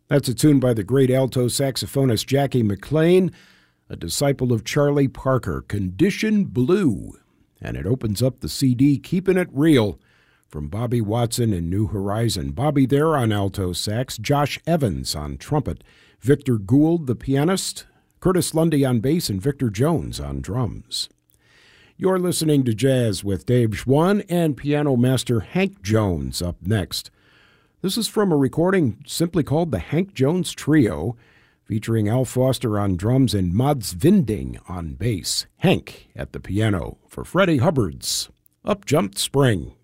That's a tune by the great alto saxophonist Jackie McLean, a disciple of Charlie Parker, Condition Blue. And it opens up the CD Keeping It Real from Bobby Watson and New Horizon. Bobby there on alto sax, Josh Evans on trumpet, Victor Gould, the pianist, Curtis Lundy on bass, and Victor Jones on drums. You're listening to Jazz with Dave Schwann and piano master Hank Jones up next. This is from a recording simply called the Hank Jones Trio, featuring Al Foster on drums and Mads Vinding on bass. Hank at the piano for Freddie Hubbard's Up Jumped Spring.